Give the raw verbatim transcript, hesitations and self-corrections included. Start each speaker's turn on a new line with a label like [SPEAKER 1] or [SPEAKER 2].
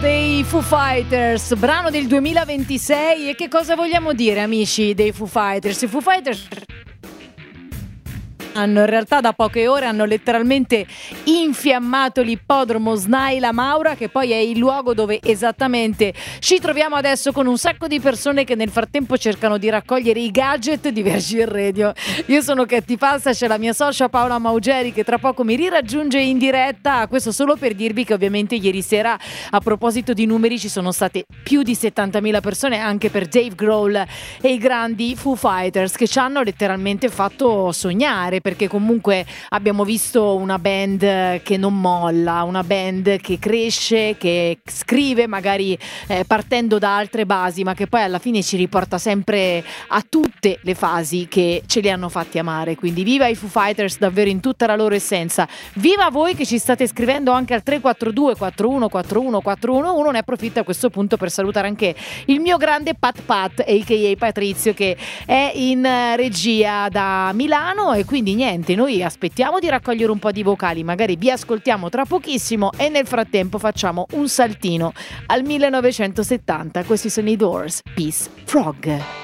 [SPEAKER 1] dei Foo Fighters, brano del duemilaventisei. E che cosa vogliamo dire, amici dei Foo Fighters? I Foo Fighters hanno in realtà da poche ore hanno letteralmente infiammato l'ippodromo Snaila Maura, che poi è il luogo dove esattamente ci troviamo adesso, con un sacco di persone che nel frattempo cercano di raccogliere i gadget di Virgin Radio. Io sono Katy Pasta, c'è la mia socia Paola Maugeri che tra poco mi riraggiunge in diretta. Questo solo per dirvi che ovviamente ieri sera, a proposito di numeri, ci sono state più di settantamila persone anche per Dave Grohl e i grandi Foo Fighters, che ci hanno letteralmente fatto sognare, perché comunque abbiamo visto una band che non molla, una band che cresce, che scrive magari eh, partendo da altre basi, ma che poi alla fine ci riporta sempre a tutte le fasi che ce li hanno fatti amare. Quindi viva i Foo Fighters davvero in tutta la loro essenza. Viva voi che ci state scrivendo anche al tre quattro due quattro uno quattro uno quattro uno uno. Ne approfitto a questo punto per salutare anche il mio grande Pat Pat, a k a. Patrizio, che è in regia da Milano. E quindi niente, noi aspettiamo di raccogliere un po' di vocali, magari vi ascoltiamo tra pochissimo e nel frattempo facciamo un saltino al millenovecentosettanta. Questi sono i Doors, Peace Frog.